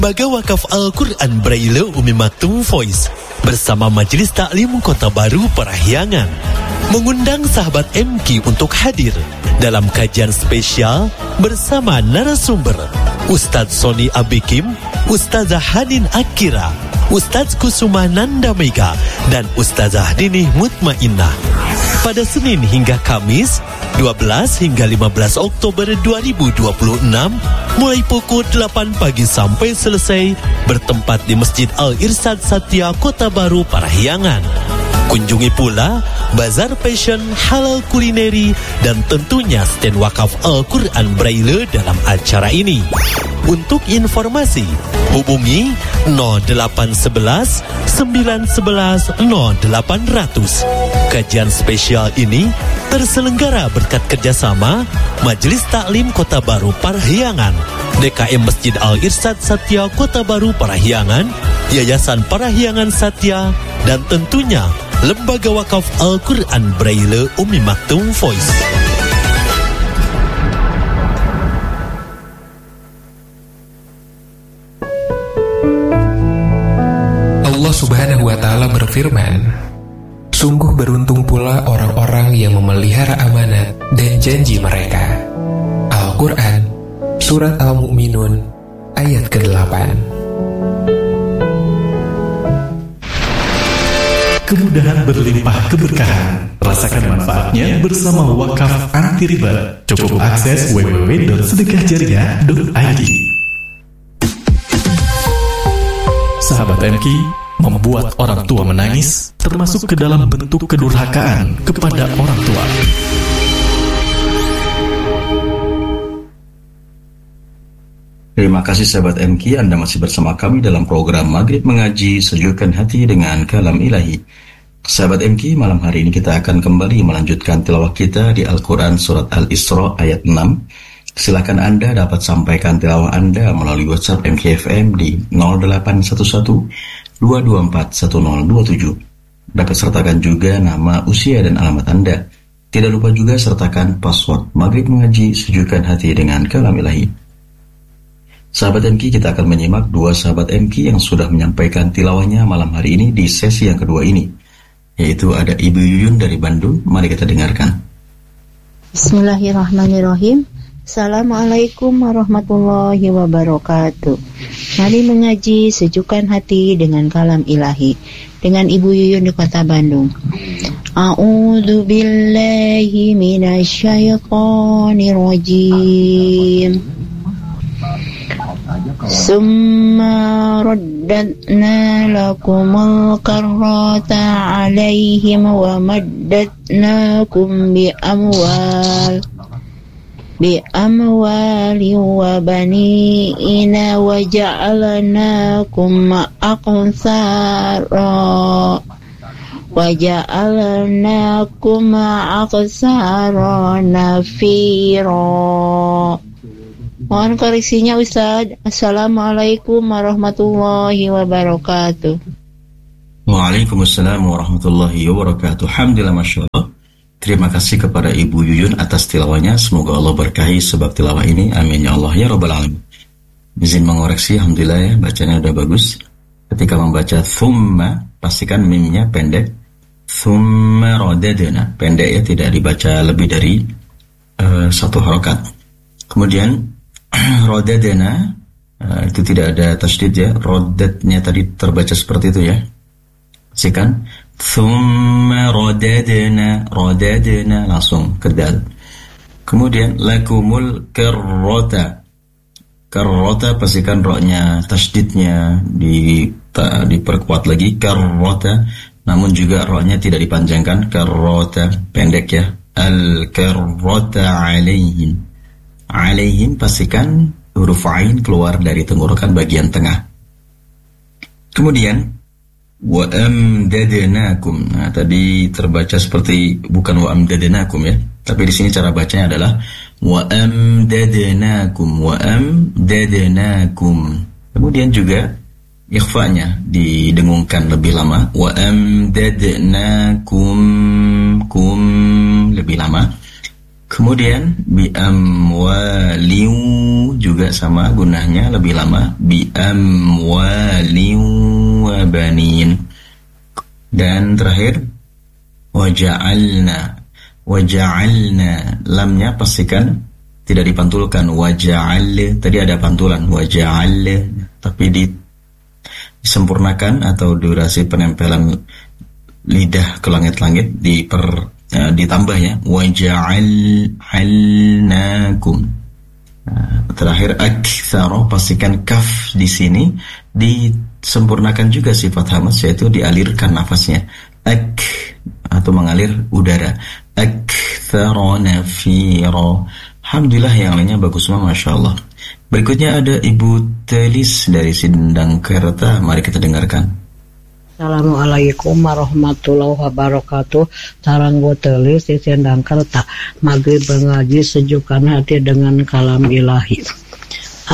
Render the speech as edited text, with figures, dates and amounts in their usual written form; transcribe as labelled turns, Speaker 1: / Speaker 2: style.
Speaker 1: Lembaga Wakaf Al-Quran Braille Umi Maktum Voice bersama Majelis Taklim Kota Baru Parahyangan mengundang sahabat MQ untuk hadir dalam kajian spesial bersama narasumber Ustadz Sony Abikim, Ustazah Hanin Akira, Ustadz Kusuma Nanda Mega, dan Ustazah Dinih Mutmainnah pada Senin hingga Kamis 12 hingga 15 Oktober 2026 mulai pukul 8 pagi sampai selesai, bertempat di Masjid Al-Irsyad Satya Kota Baru Parahyangan. Kunjungi pula Bazar Fashion Halal Kulineri dan tentunya stand wakaf Al-Quran Braille dalam acara ini. Untuk informasi, hubungi 0811 911 0800. Kajian spesial ini terselenggara berkat kerjasama Majelis Taklim Kota Baru Parahyangan, DKM Masjid Al-Irsyad Satya Kota Baru Parahyangan, Yayasan Parahyangan Satya, dan tentunya Lembaga Wakaf Al-Quran Braille Umi Maktum Voice.
Speaker 2: Allah Subhanahu wa Ta'ala berfirman, sungguh beruntung pula orang-orang yang memelihara amanat dan janji mereka. Al-Quran, Surat Al-Mu'minun, ayat ke-8.
Speaker 3: Kemudahan berlimpah keberkahan. Rasakan manfaatnya bersama Wakaf Anti Riba. Cukup akses www.sedekahjariah.id. Sahabat MQ, membuat orang tua menangis termasuk ke dalam bentuk kedurhakaan kepada orang tua.
Speaker 4: Terima kasih sahabat MQ, Anda masih bersama kami dalam program Maghrib Mengaji, Sejukkan Hati dengan Kalam Ilahi. Sahabat MQ, malam hari ini kita akan kembali melanjutkan tilawah kita di Al-Quran Surat Al-Isra ayat 6. Silakan Anda dapat sampaikan tilawah Anda melalui WhatsApp MKFM di 0811 224 1027. Dapat sertakan juga nama, usia, dan alamat Anda. Tidak lupa juga sertakan password Maghrib Mengaji, Sejukkan Hati dengan Kalam Ilahi. Sahabat MQ, kita akan menyimak dua sahabat MQ yang sudah menyampaikan tilawahnya malam hari ini di sesi yang kedua ini, yaitu ada Ibu Yuyun dari Bandung. Mari kita dengarkan.
Speaker 5: Bismillahirrahmanirrahim. Assalamualaikum warahmatullahi wabarakatuh. Mari mengaji, sejukkan hati dengan Kalam Ilahi, dengan Ibu Yuyun di Kota Bandung. A'udzu billahi minasyaitonir rajim. Summa raddatna lakumul karrata alaihim wa maddatnakum bi amwali wa baniina wa ja'alnakum aqsara nafira. Mohon koreksinya Ustaz. Assalamualaikum warahmatullahi wabarakatuh.
Speaker 4: Waalaikumsalam warahmatullahi wabarakatuh. Alhamdulillah, Masya Allah. Terima kasih kepada Ibu Yuyun atas tilawahnya. Semoga Allah berkahi sebab tilawah ini. Amin ya Allah ya Rabbal Alamin. Izin mengoreksi, Alhamdulillah ya, bacanya udah bagus. Ketika membaca thumma, pastikan mimnya pendek. Thumma radadna, pendek ya, tidak dibaca lebih dari satu harokat. Kemudian rodadena, itu tidak ada tasydid ya, rodatnya tadi terbaca seperti itu ya. Sikan thumma rodadena langsung ke dal. Kemudian lakumul karrota, pastikan roknya tasydidnya diperkuat lagi, karrota, namun juga roknya tidak dipanjangkan, karrota pendek ya. Al karrota alaihim, pastikan huruf ain keluar dari tenggorokan bagian tengah. Kemudian wa amdadnakum. Nah, tadi terbaca seperti bukan wa amdadnakum ya, tapi di sini cara bacanya adalah wa amdadnakum. Kemudian juga ikhfa'nya didengungkan lebih lama, wa amdadnakum, kum lebih lama. Kemudian bi'amwaliu juga sama gunahnya lebih lama, bi'amwaliu wa banin. Dan terakhir waja'alna lamnya pastikan tidak dipantulkan. Waja'al tadi ada pantulan waja'al, tapi disempurnakan atau durasi penempelan lidah ke langit-langit ditambah ya, waja'alnakum. Terakhir aktsara, pastikan kaf di sini disempurnakan juga sifat hamas, yaitu dialirkan nafasnya, atau mengalir udara. Aktsara nafira. Alhamdulillah, yang lainnya bagus semua, Masya Allah. Berikutnya ada Ibu Telis dari Sindangkerta. Mari kita dengarkan.
Speaker 6: Assalamualaikum warahmatullahi wabarakatuh. Sarang Telis di Sindangkerta. Maghrib mengaji sejukkan hati dengan kalam ilahi.